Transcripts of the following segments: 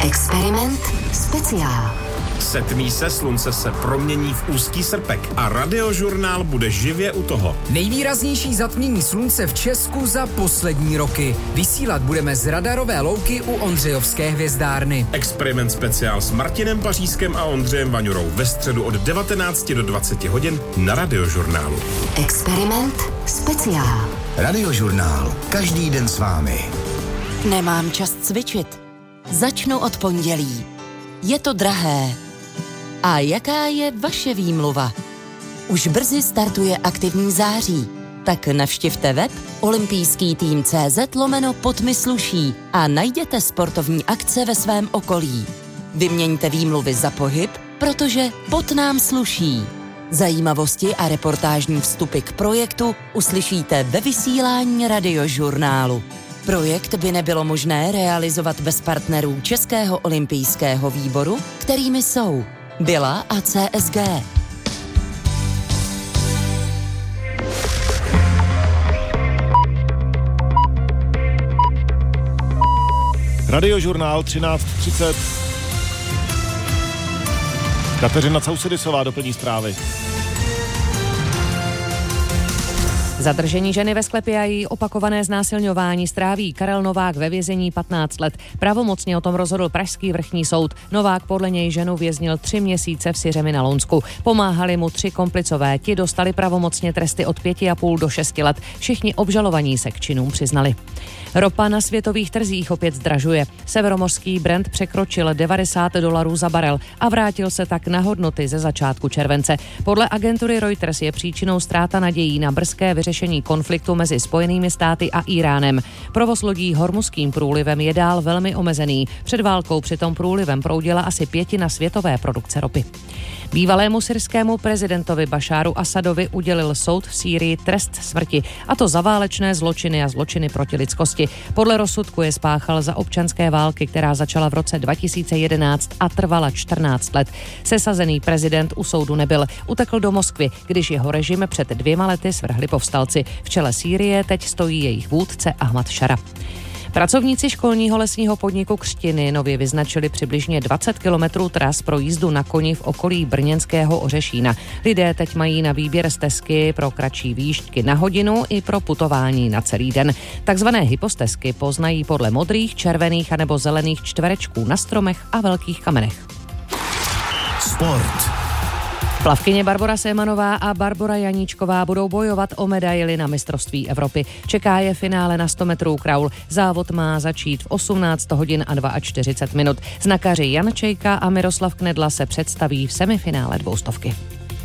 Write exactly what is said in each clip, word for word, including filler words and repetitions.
Experiment speciál. Setmí se, slunce se promění v úzký srpek a Radiožurnál bude živě u toho. Nejvýraznější zatmění slunce v Česku za poslední roky. Vysílat budeme z radarové louky u Ondřejovské hvězdárny. Experiment speciál s Martinem Pařískem a Ondřejem Vaňurou ve středu od devatenácti do dvaceti hodin na Radiožurnálu. Experiment speciál. Radiožurnál. Každý den s vámi. Nemám čas cvičit. Začnu od pondělí. Je to drahé. A jaká je vaše výmluva? Už brzy startuje aktivní září. Tak navštivte web olympijský tým tečka cé zet lomeno pod mi sluší a najděte sportovní akce ve svém okolí. Vyměňte výmluvy za pohyb, protože pot nám sluší. Zajímavosti a reportážní vstupy k projektu uslyšíte ve vysílání Radiožurnálu. Projekt by nebylo možné realizovat bez partnerů Českého olympijského výboru, kterými jsou Bila a cé es gé. Radiožurnál třináct třicet. Kateřina Causedisová doplní zprávy. Zadržení ženy ve sklepě a její opakované znásilňování stráví Karel Novák ve vězení patnáct let. Pravomocně o tom rozhodl pražský vrchní soud. Novák podle něj ženu věznil tři měsíce v Syřemi na Lounsku. Pomáhali mu tři komplicové, ti dostali pravomocně tresty od pěti a půl do šesti let. Všichni obžalovaní se k činům přiznali. Ropa na světových trzích opět zdražuje. Severomořský Brent překročil devadesát dolarů za barel a vrátil se tak na hodnoty ze začátku července. Podle agentury Reuters je příčinou ztráta nadějí na brzké vyřešení konfliktu mezi Spojenými státy a Íránem. Provoz lodí Hormuzským průlivem je dál velmi omezený. Před válkou přitom průlivem proudila asi pětina světové produkce ropy. Bývalému syrskému prezidentovi Bašáru Asadovi udělil soud v Sýrii trest smrti, a to za válečné zločiny a zločiny proti lidskosti. Podle rozsudku je spáchal za občanské války, která začala v roce dva tisíce jedenáct a trvala čtrnáct let. Sesazený prezident u soudu nebyl. Utekl do Moskvy, když jeho režim před dvěma lety svrhli povstalci. V čele Sýrie teď stojí jejich vůdce Ahmad Šara. Pracovníci školního lesního podniku Křtiny nově vyznačili přibližně dvacet kilometrů tras pro jízdu na koni v okolí brněnského Ořešína. Lidé teď mají na výběr stezky pro kratší výšťky na hodinu i pro putování na celý den. Takzvané hypostezky poznají podle modrých, červených anebo zelených čtverečků na stromech a velkých kamenech. Sport. Plavkyně Barbora Sémanová a Barbora Janíčková budou bojovat o medaili na mistrovství Evropy. Čeká je finále na sto metrů kraul. Závod má začít v osmnáct hodin a čtyřicet dva minut. Znakaři Jan Čejka a Miroslav Knedla se představí v semifinále dvoustovky.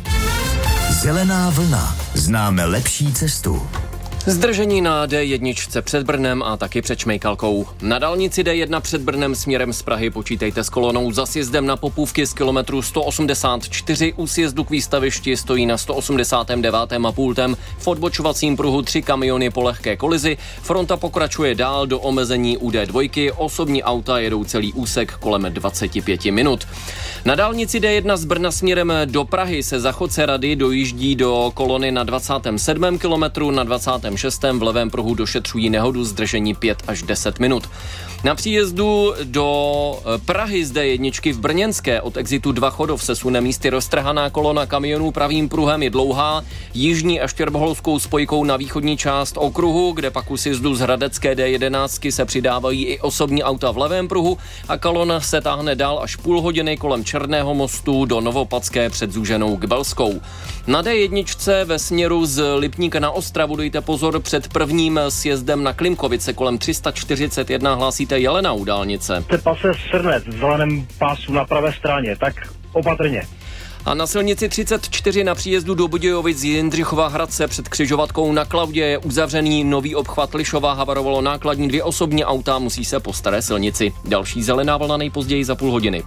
Zelená vlna. Známe lepší cestu. Zdržení na dé jedna před Brnem a taky před Šmejkalkou. Na dálnici dé jedna před Brnem směrem z Prahy počítejte s kolonou za sjezdem na Popůvky z kilometru sto osmdesát čtyři. U sjezdu k výstavišti stojí na sto osmdesát devět a půltem. V odbočovacím pruhu tři kamiony po lehké kolizi. Fronta pokračuje dál do omezení u dé dva. Osobní auta jedou celý úsek kolem dvacet pět minut. Na dálnici dé jedna z Brna směrem do Prahy se za Chodce Rady dojíždí do kolony na dvacátém sedmém kilometru, na dvacátém šestém v levém pruhu došetřují nehodu, zdržení pět až deset minut. Na příjezdu do Prahy z dé jedna v Brněnské od exitu dva Chodov se sune místy roztrhaná kolona kamionů pravým pruhem je dlouhá, jižní a štěrboholskou spojkou na východní část okruhu, kde pak u sjezdu z hradecké dé jedenáct se přidávají i osobní auta v levém pruhu a kolona se táhne dál až půl hodiny kolem Černého mostu do Novopadské před Zúženou k Belskou. Na dé jedna ve směru z Lipníka na Ostravu dejte pozor před prvním sjezdem na Klimkovice kolem tři sta čtyřicet jedna hlásíte Jelena u dálnice. Pase Srnec v zeleném pásu na pravé straně, tak opatrně. A na silnici třicet čtyři na příjezdu do Budějovic z Jindřichova Hradce před křižovatkou na Klaudě je uzavřený nový obchvat Lišova, havarovalo nákladní dvě osobní auta, musí se po staré silnici. Další zelená vlna nejpozději za půl hodiny.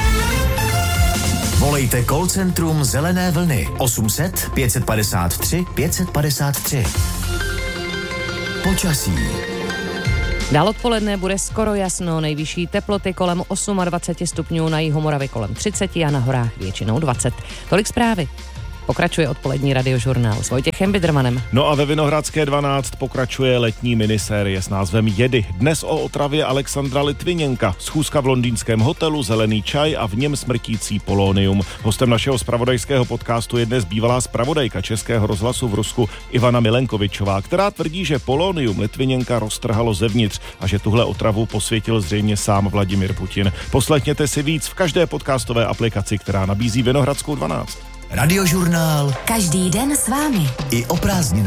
Volejte call centrum Zelené vlny osm set pět padesát tři pět padesát tři. Počasí. Dál odpoledne bude skoro jasno, nejvyšší teploty kolem dvacet osm stupňů, na jihu Moravy kolem třicet a na horách většinou dvacet. Tolik zprávy. Pokračuje odpolední radiožurnál s Vojtěchem Bidrmanem. No a ve Vinohradské dvanáct pokračuje letní minisérie s názvem Jedy. Dnes o otravě Alexandra Litviněnka, schůzka v londýnském hotelu, zelený čaj a v něm smrtící polonium. Hostem našeho zpravodajského podcastu je dnes bývalá zpravodajka Českého rozhlasu v Rusku Ivana Milenkovičová, která tvrdí, že polonium Litviněnka roztrhalo zevnitř a že tuhle otravu posvětil zřejmě sám Vladimir Putin. Poslechněte si víc v každé podcastové aplikaci, která nabízí Vinohradskou dvanáct. Radiožurnál Každý den s vámi. i o prázdninách.